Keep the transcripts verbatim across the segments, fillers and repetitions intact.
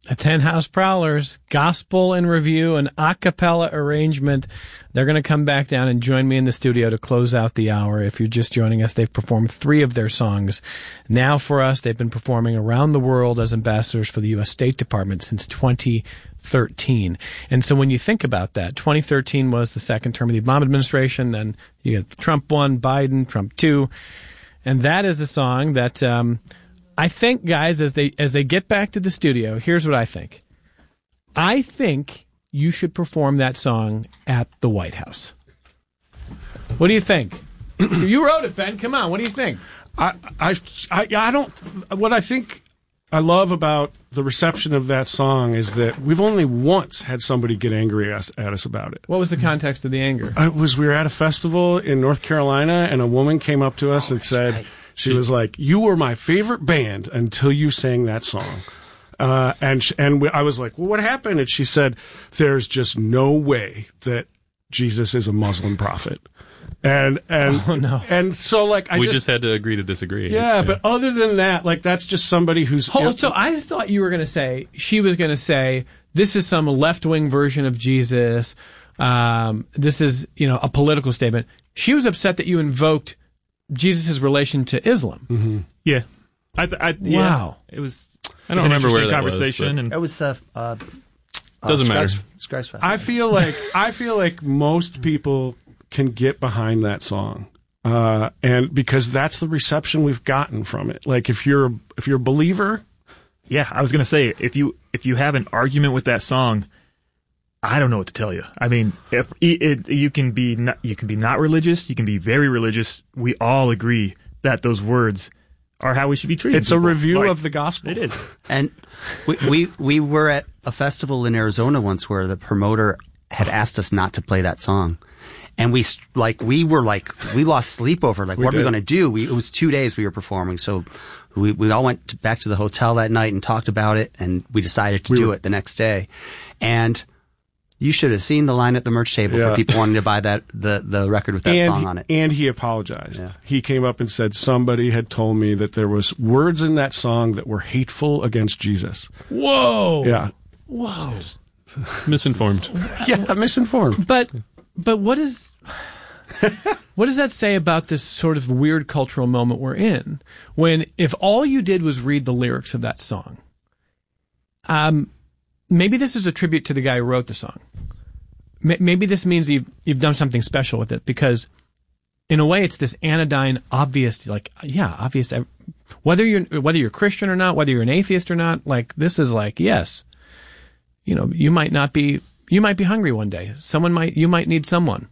That's Hen House Prowlers, gospel and review, an a cappella arrangement. They're going to come back down and join me in the studio to close out the hour. If you're just joining us, they've performed three of their songs. Now for us, they've been performing around the world as ambassadors for the U S State Department since twenty thirteen. And so when you think about that, twenty thirteen was the second term of the Obama administration. Then you have Trump one, Biden, Trump two. And that is a song that... Um, I think, guys, as they as they get back to the studio, here's what I think. I think you should perform that song at the White House. What do you think? You wrote it, Ben. Come on. What do you think? I, I, I, I don't. What I think I love about the reception of that song is that we've only once had somebody get angry at us, at us about it. What was the context of the anger? It was we were at a festival in North Carolina, and a woman came up to us oh, and said. Right. She was like, "You were my favorite band until you sang that song." Uh, and sh- and we, I was like, "Well, what happened?" And she said, "There's just no way that Jesus is a Muslim prophet." And and oh, no. and so like I we just, just had to agree to disagree. Yeah, yeah, but other than that, like that's just somebody who's. Hold, so I thought you were going to say she was going to say this is some left wing version of Jesus. Um, this is you know a political statement. She was upset that you invoked Jesus' relation to Islam. Mm-hmm. Yeah. I, th- I, yeah. Wow. It was. I don't remember where that conversation was. And it was. Uh, uh, Doesn't uh, matter. Scratch Fest. I feel like I feel like most people can get behind that song, uh, and because that's the reception we've gotten from it. Like if you're if you're a believer, yeah, I was gonna say if you if you have an argument with that song. I don't know what to tell you. I mean, if it, it, you can be not, you can be not religious, you can be very religious. We all agree that those words are how we should be treated. It's people. a review like, of the gospel. It is. And we, we we were at a festival in Arizona once where the promoter had asked us not to play that song, and we like we were like we lost sleep over like we what did. are we going to do? We, it was two days we were performing, so we we all went to, back to the hotel that night and talked about it, and we decided to we do were, it the next day, and. You should have seen the line at the merch table yeah. for people wanting to buy that the, the record with that and song he, on it. And he apologized. Yeah. He came up and said somebody had told me that there was words in that song that were hateful against Jesus. Whoa. Yeah. Whoa. Misinformed. Yeah, misinformed. But but what is what does that say about this sort of weird cultural moment we're in? When if all you did was read the lyrics of that song, um, maybe this is a tribute to the guy who wrote the song. Maybe this means you've, you've done something special with it because in a way it's this anodyne, obvious, like, yeah, obvious, whether you're, whether you're Christian or not, whether you're an atheist or not, like, this is like, yes, you know, you might not be, you might be hungry one day. Someone might, you might need someone.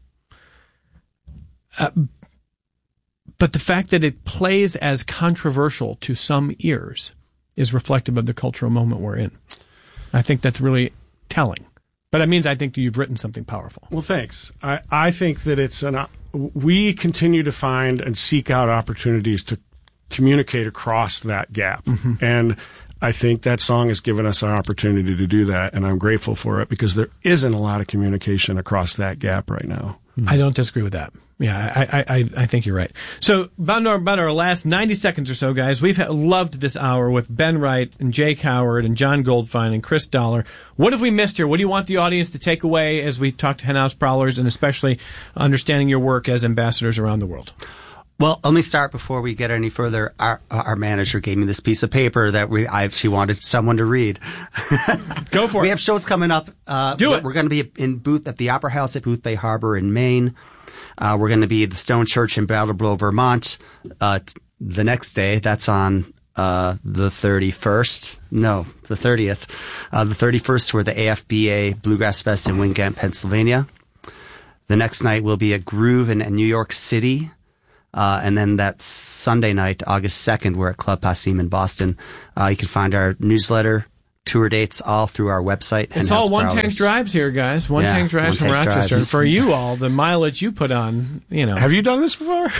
Uh, but the fact that it plays as controversial to some ears is reflective of the cultural moment we're in. I think that's really telling. But that means I think you've written something powerful. Well, thanks. I, I think that it's an. We continue to find and seek out opportunities to communicate across that gap, mm-hmm. and I think that song has given us an opportunity to do that, and I'm grateful for it because there isn't a lot of communication across that gap right now. I don't disagree with that. Yeah, I, I, I think you're right. So, about our, about our last ninety seconds or so, guys, we've loved this hour with Ben Wright and Jake Howard and John Goldfein and Chris Dollar. What have we missed here? What do you want the audience to take away as we talk to Hen House Prowlers and especially understanding your work as ambassadors around the world? Well, let me start before we get any further. Our, our manager gave me this piece of paper that we, I, she wanted someone to read. Go for we it. We have shows coming up. Uh, Do we're, it. We're going to be in booth at the Opera House at Booth Bay Harbor in Maine. Uh, we're going to be at the Stone Church in Brattleboro, Vermont, uh, t- the next day. That's on, uh, the thirty-first. No, the thirtieth. Uh, the thirty-first, we're the A F B A Bluegrass Fest in Wingate, Pennsylvania. The next night we'll be at Groove in, in New York City. Uh, and then that Sunday night, August second, we're at Club Passim in Boston. Uh, you can find our newsletter, tour dates, all through our website. It's all one-tank drives here, guys. One-tank yeah, drives from one-tank Rochester. drives. And for you all, the mileage you put on, you know. Have you done this before?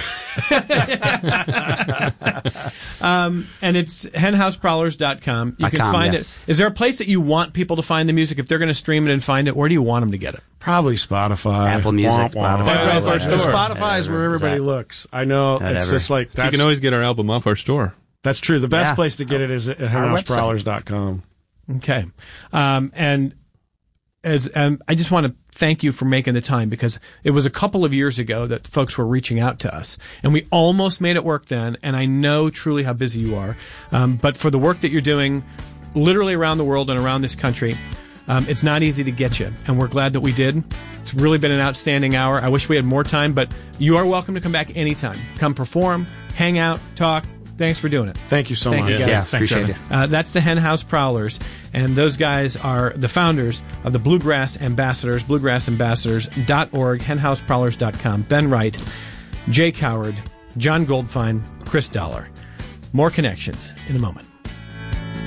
um, and it's hen house prowlers dot com. You I can com, find yes. it. Is there a place that you want people to find the music? If they're going to stream it and find it, where do you want them to get it? Probably Spotify. Apple Music, Womp, womp. Spotify. Right, right, The right. Spotify is where everybody Exactly. looks. I know. It's Whatever. just like that's, You can always get our album off our store. that's true. The best Yeah. place to get it is at hen house prowlers dot com. Okay. Um, and as um, I just want to thank you for making the time, because it was a couple of years ago that folks were reaching out to us, and we almost made it work then. And I know truly how busy you are. Um, but for the work that you're doing literally around the world and around this country, um, it's not easy to get you. And we're glad that we did. It's really been an outstanding hour. I wish we had more time, but you are welcome to come back anytime. Come perform, hang out, talk. Thanks for doing it. Thank you so Thank much. you, guys. Yeah, Thanks, appreciate Evan. it. Uh, that's the Hen House Prowlers, and those guys are the founders of the Bluegrass Ambassadors, bluegrass ambassadors dot org, hen house prowlers dot com. Ben Wright, Jake Howard, John Goldfine, Chris Dollar. More connections in a moment.